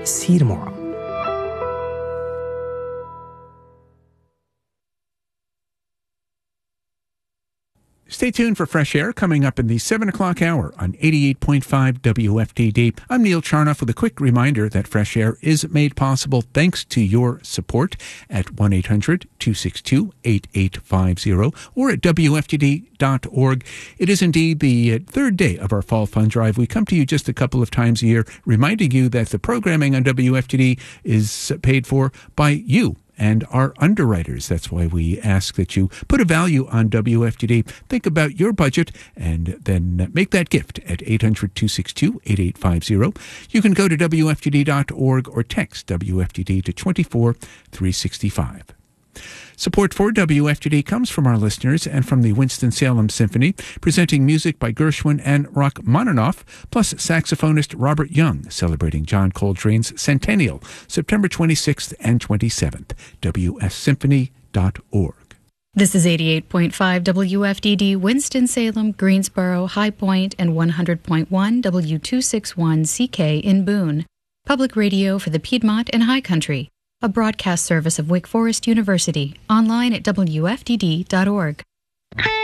See you tomorrow. Stay tuned for Fresh Air coming up in the 7 o'clock hour on 88.5 WFDD. I'm Neil Charnoff with a quick reminder that Fresh Air is made possible thanks to your support at 1-800-262-8850 or at WFDD.org. It is indeed the third day of our Fall Fund Drive. We come to you just a couple of times a year, reminding you that the programming on WFDD is paid for by you and our underwriters. That's why we ask that you put a value on WFDD. Think about your budget and then make that gift at 800-262-8850. You can go to WFDD.org or text WFDD to 24365. Support for WFDD comes from our listeners and from the Winston-Salem Symphony, presenting music by Gershwin and Rachmaninoff, plus saxophonist Robert Young, celebrating John Coltrane's centennial, September 26th and 27th. WSSymphony.org. This is 88.5 WFDD, Winston-Salem, Greensboro, High Point, and 100.1 W261CK in Boone. Public radio for the Piedmont and High Country. A broadcast service of Wake Forest University, online at WFDD.org.